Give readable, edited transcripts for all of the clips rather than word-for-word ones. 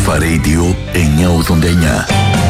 Αλφα Radio 989.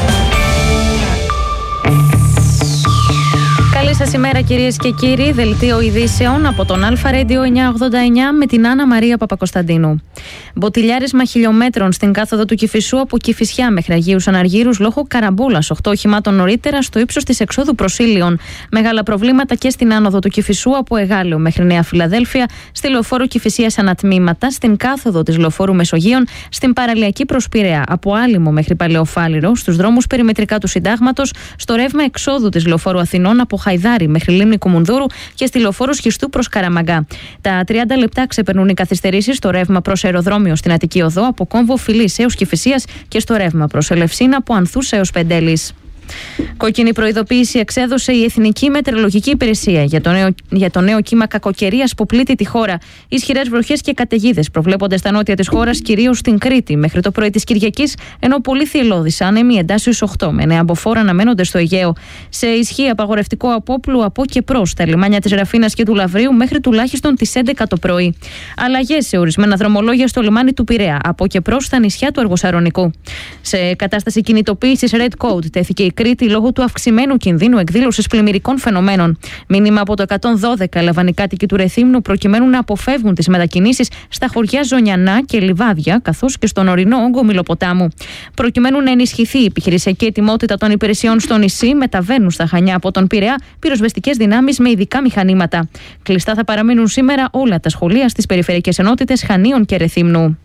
Καλή σας ημέρα κυρίες και κύριοι, δελτίο ειδήσεων από τον Αλφα Radio 989 με την Άννα Μαρία Παπακοσταντίνου. Μποτιλιάρισμα χιλιόμετρων στην κάθοδο του Κηφισού από Κηφισιά μέχρι Αγίους Αναργύρους λόγω καραμπόλας 8 οχημάτων νωρίτερα στο ύψος της εξόδου προς Ήλιον. Μεγάλα προβλήματα και στην άνοδο του Κηφισού από Εγάλεο μέχρι Νέα Φιλαδέλφια, στη λεωφόρο Κηφισίας ανατμήματα, στην κάθοδο της λεωφόρου Μεσογείων, στην παραλιακή προς Πειραιά από Άλυμο μέχρι Παλαιοφάλιρο, στους δρόμους περιμετρικά του Συντάγματος, στο ρεύμα εξόδου της λεωφόρου Αθηνών από Χαϊδάρη μέχρι Λίμνη Κουμουνδούρου και στη λεωφόρο Σχιστού προς Καραμαγκά. Τα 30 λεπτά ξεπερνούν οι καθυστερήσεις στο ρεύμα προς αεροδρόμιο στην Αττική Οδό από Κόμβο Φιλής έως Κηφισίας και στο ρεύμα προς Ελευσίνα από Ανθούς έως Πεντέλης. Κόκκινη προειδοποίηση εξέδωσε η Εθνική Μετεωρολογική Υπηρεσία για το νέο κύμα κακοκαιρίας που πλήττει τη χώρα. Ισχυρές βροχές και καταιγίδες προβλέπονται στα νότια της χώρας, κυρίως στην Κρήτη, μέχρι το πρωί της Κυριακής, ενώ πολύ θυελλώδης άνεμοι εντάσσεως 8 με νέα αμποφόρα αναμένονται στο Αιγαίο. Σε ισχύ απαγορευτικό απόπλου από και προς τα λιμάνια της Ραφίνας και του Λαβρίου μέχρι τουλάχιστον τις 11 το πρωί. Αλλαγές σε ορισμένα δρομολόγια στο λιμάνι του Πειραιά από και προς τα νησιά του Αργοσαρονικού. Σε κατάσταση κινητοποίησης Red Code τέθηκε η Κρήτη λόγω του αυξημένου κινδύνου εκδήλωσης πλημμυρικών φαινομένων. Μήνυμα από το 112 έλαβαν οι κάτοικοι του Ρεθύμνου προκειμένου να αποφεύγουν τις μετακινήσεις στα χωριά Ζωνιανά και Λιβάδια, καθώς και στον ορεινό όγκο Μυλοποτάμου. Προκειμένου να ενισχυθεί η επιχειρησιακή ετοιμότητα των υπηρεσιών στο νησί, μεταβαίνουν στα Χανιά από τον Πειραιά πυροσβεστικές δυνάμεις με ειδικά μηχανήματα. Κλειστά θα παραμείνουν σήμερα όλα τα σχολεία στις περιφερειακές ενότητες Χανίων και Ρεθύμνου.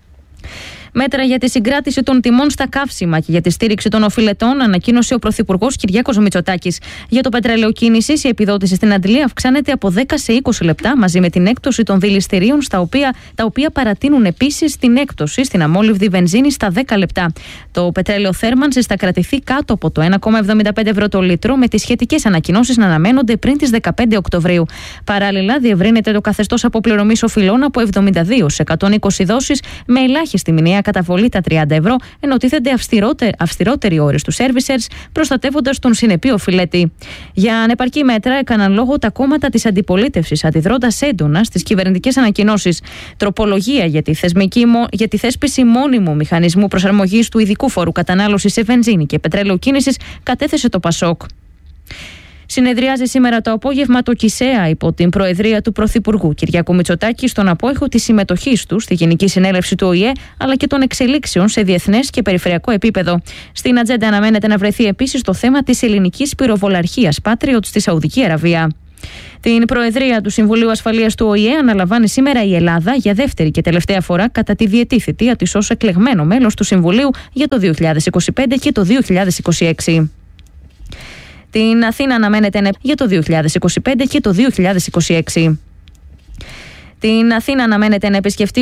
Μέτρα για τη συγκράτηση των τιμών στα καύσιμα και για τη στήριξη των οφειλετών ανακοίνωσε ο Πρωθυπουργός Κυριάκος Μητσοτάκης. Για το πετρέλαιο κίνησης, η επιδότηση στην Αντλία αυξάνεται από 10 σε 20 λεπτά μαζί με την έκπτωση των δηληστηρίων, τα οποία παρατείνουν επίσης την έκπτωση στην αμόλυβδη βενζίνη στα 10 λεπτά. Το πετρέλαιο θέρμανσης θα κρατηθεί κάτω από το 1,75 ευρώ το λίτρο, με τις σχετικές ανακοινώσεις να αναμένονται πριν τις 15 Οκτωβρίου. Παράλληλα, διευρύνεται το καθεστώς αποπληρωμής οφειλών από 72 σε 120 δόσεις με ελάχιστη μηνιαία καταβολή τα 30 ευρώ, ενώ τίθενται αυστηρότεροι όροι στους servicers, προστατεύοντας τον συνεπή οφειλέτη. Για ανεπαρκή μέτρα έκαναν λόγο τα κόμματα της αντιπολίτευσης, αντιδρώντας έντονα στις κυβερνητικές ανακοινώσεις. Τροπολογία για τη θέσπιση μόνιμου μηχανισμού προσαρμογής του ειδικού φόρου κατανάλωσης σε βενζίνη και πετρέλαιο κίνησης κατέθεσε το ΠΑΣΟΚ. Συνεδριάζει σήμερα το απόγευμα το ΚΙΣΕΑ υπό την προεδρία του Πρωθυπουργού Κυριάκου Μητσοτάκη στον απόϊχο της συμμετοχής του στη Γενική Συνέλευση του ΟΗΕ αλλά και των εξελίξεων σε διεθνές και περιφερειακό επίπεδο. Στην ατζέντα αναμένεται να βρεθεί επίσης το θέμα της ελληνικής πυροβολαρχίας Patriot στη Σαουδική Αραβία. Την προεδρία του Συμβουλίου Ασφαλείας του ΟΗΕ αναλαμβάνει σήμερα η Ελλάδα για δεύτερη και τελευταία φορά κατά τη διετή θητεία της ως εκλεγμένο μέλος του Συμβουλίου για το 2025 και το 2026. Την Αθήνα αναμένεται για το 2025 και το 2026. Την Αθήνα αναμένεται να επισκεφτεί